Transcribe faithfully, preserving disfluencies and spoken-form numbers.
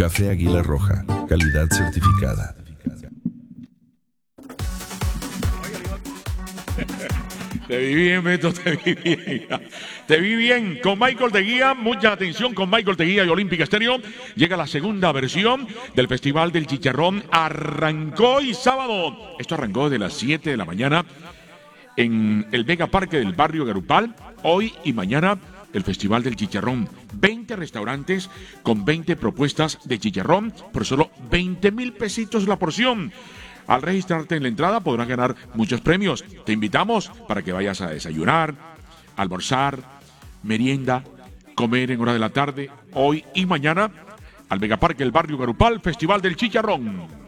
Café Águila Roja, calidad certificada. Te vi bien, Beto, te vi bien. Te vi bien. Con Michael Teguía, mucha atención con Michael Teguía y Olímpica Estéreo. Llega la segunda versión del Festival del Chicharrón. Arrancó hoy sábado. Esto arrancó de las siete de la mañana en el Mega Parque del barrio Garupal. Hoy y mañana el Festival del Chicharrón. veinte restaurantes con veinte propuestas de chicharrón por solo veinte mil pesitos la porción. Al registrarte en la entrada podrás ganar muchos premios. Te invitamos para que vayas a desayunar, almorzar, merienda, comer en hora de la tarde, hoy y mañana, al Megaparque del barrio Garupal, Festival del Chicharrón.